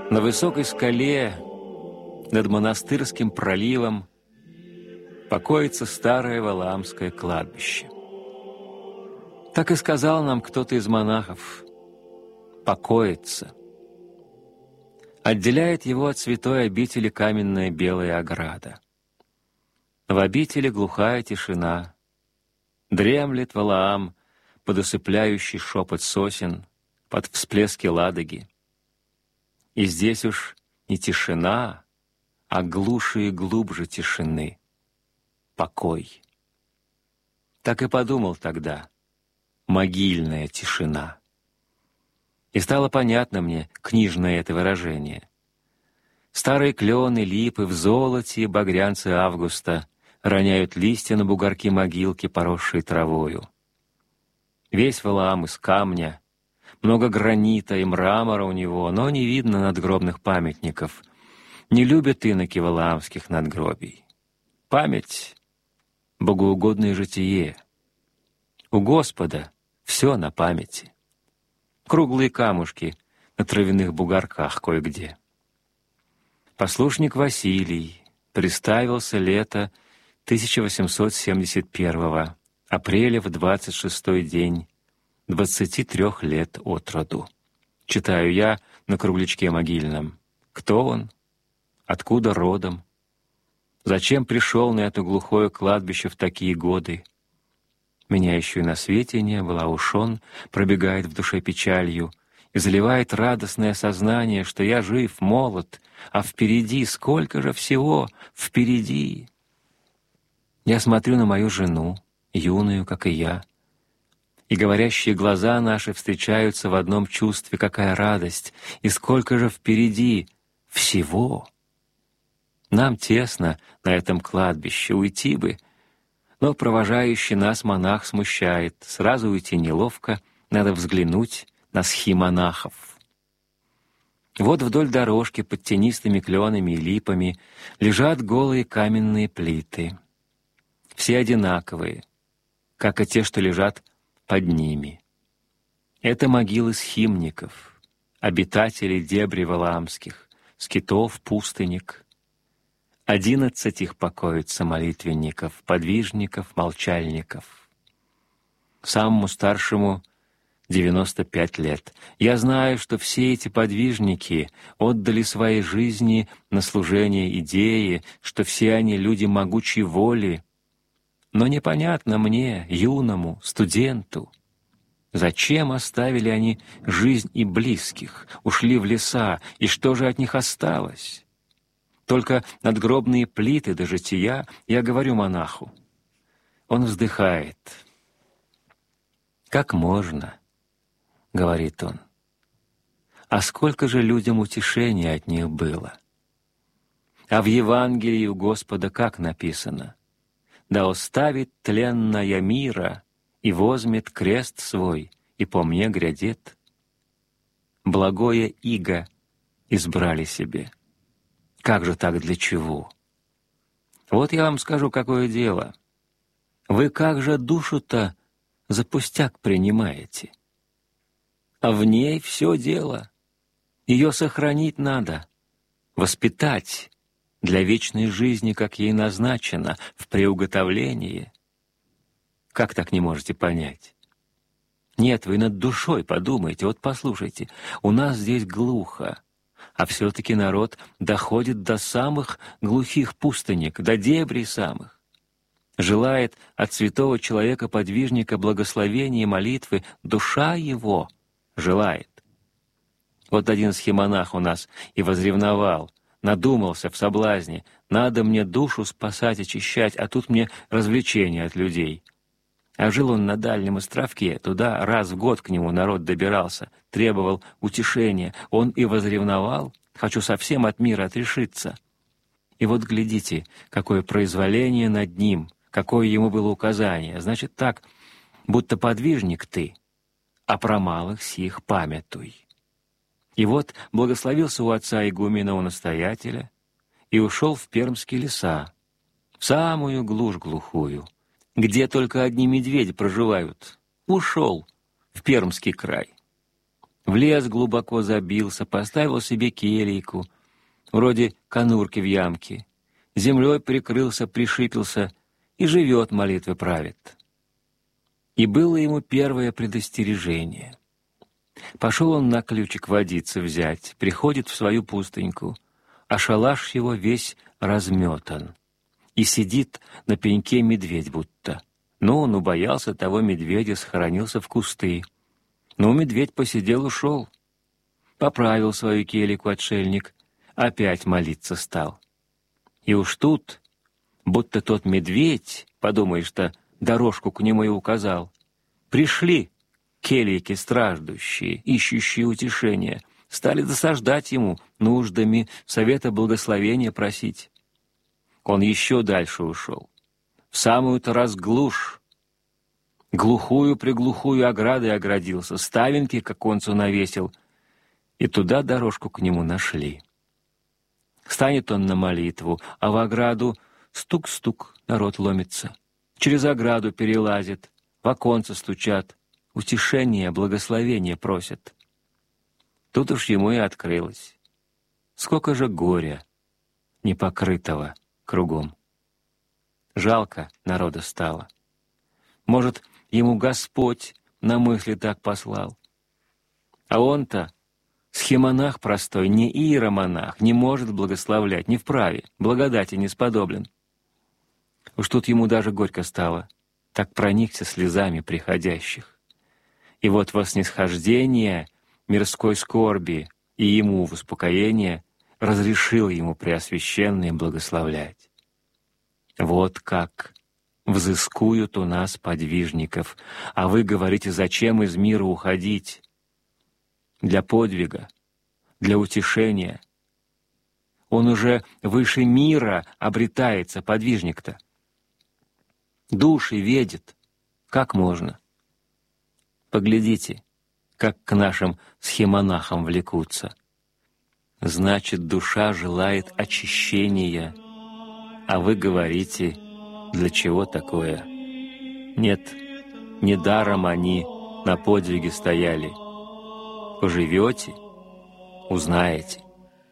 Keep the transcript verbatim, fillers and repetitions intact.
На высокой скале над монастырским проливом покоится старое Валаамское кладбище. Так и сказал нам кто-то из монахов: покоится. Отделяет его от святой обители каменная белая ограда. В обители глухая тишина. Дремлет Валаам под усыпляющий шепот сосен, под всплески Ладоги. И здесь уж не тишина, а глуше и глубже тишины. Покой. Так и подумал тогда: могильная тишина. И стало понятно мне книжное это выражение. Старые клены, липы в золоте и багрянце августа роняют листья на бугорки могилки, поросшие травою. Весь Валаам из камня, много гранита и мрамора у него, но не видно надгробных памятников. Не любят иноки валаамских надгробий. Память — богоугодное житие. У Господа все на памяти. Круглые камушки на травяных бугорках кое-где. Послушник Василий приставился лето тысяча восемьсот семьдесят первого, апреля в двадцать шестой день, двадцати трех лет от роду. Читаю я на круглячке могильном. Кто он? Откуда родом? Зачем пришел на это глухое кладбище в такие годы? Меня еще и на свете не было, а уж он пробегает в душе печалью и заливает радостное сознание, что я жив, молод, а впереди сколько же всего впереди. Я смотрю на мою жену, юную, как и я, и говорящие глаза наши встречаются в одном чувстве: какая радость, и сколько же впереди всего. Нам тесно на этом кладбище, уйти бы, но провожающий нас монах смущает. Сразу уйти неловко, надо взглянуть на схимонахов. Вот вдоль дорожки под тенистыми кленами и липами лежат голые каменные плиты. Все одинаковые, как и те, что лежат под ними. Это могилы схимников, обитателей дебрей валаамских, скитов, пустынник. Одиннадцать их покоится молитвенников, подвижников, молчальников. Самому старшему девяносто пять лет. Я знаю, что все эти подвижники отдали свои жизни на служение идее, что все они люди могучей воли. Но непонятно мне, юному, студенту, зачем оставили они жизнь и близких, ушли в леса, и что же от них осталось? Только надгробные плиты до жития я говорю монаху. Он вздыхает. «Как можно?» — говорит он. «А сколько же людям утешения от них было? А в Евангелии у Господа как написано? Да оставит тленная мира и возьмет крест свой, и по мне грядет. Благое иго избрали себе. Как же так, для чего? Вот я вам скажу, какое дело. Вы как же душу-то за пустяк принимаете? А в ней все дело. Ее сохранить надо, воспитать для вечной жизни, как ей назначено, в приуготовлении. Как так не можете понять? Нет, вы над душой подумайте. Вот послушайте, у нас здесь глухо, а все-таки народ доходит до самых глухих пустынек, до дебрей самых. Желает от святого человека-подвижника благословения и молитвы, душа его желает. Вот один схимонах у нас и возревновал, надумался в соблазне: надо мне душу спасать, очищать, а тут мне развлечения от людей. А жил он на дальнем островке, туда раз в год к нему народ добирался, требовал утешения. Он и возревновал: хочу совсем от мира отрешиться. И вот глядите, какое произволение над ним, какое ему было указание. Значит так, будто подвижник ты, а про малых сих памятуй. И вот благословился у отца игуменного настоятеля и ушел в пермские леса, в самую глушь глухую, где только одни медведи проживают. Ушел в Пермский край. В лес глубоко забился, поставил себе келейку, вроде конурки в ямке, землей прикрылся, пришипился и живет, молитвы правит. И было ему первое предостережение. Пошел он на ключик водицы взять, приходит в свою пустыньку, а шалаш его весь разметан, и сидит на пеньке медведь будто. Ну, он убоялся того медведя, схоронился в кусты. Ну, медведь посидел, ушел. Поправил свою келику отшельник, опять молиться стал. И уж тут, будто тот медведь, подумаешь-то, дорожку к нему и указал, пришли келейки страждущие, ищущие утешения, стали досаждать ему нуждами, совета благословения просить. Он еще дальше ушел, в самую-то разглушь, глухую-приглухую оградой оградился, ставинки к оконцу навесил, и туда дорожку к нему нашли. Станет он на молитву, а в ограду стук-стук, народ ломится. Через ограду перелазит, в оконце стучат, утешение, благословение просят. Тут уж ему и открылось. Сколько же горя непокрытого кругом. Жалко народа стало. Может, ему Господь на мысли так послал. А он-то, схемонах простой, не иеромонах, не может благословлять, не вправе, благодати не сподоблен. Уж тут ему даже горько стало, так проникся слезами приходящих. И вот во снисхождение мирской скорби и ему в успокоение разрешил ему Преосвященный благословлять. Вот как взыскуют у нас подвижников, а вы говорите, зачем из мира уходить? Для подвига, для утешения. Он уже выше мира обретается, подвижник-то. Души ведет. Как можно? Поглядите, как к нашим схемонахам влекутся. Значит, душа желает очищения, а вы говорите, для чего такое? Нет, недаром они на подвиге стояли. Поживете — узнаете.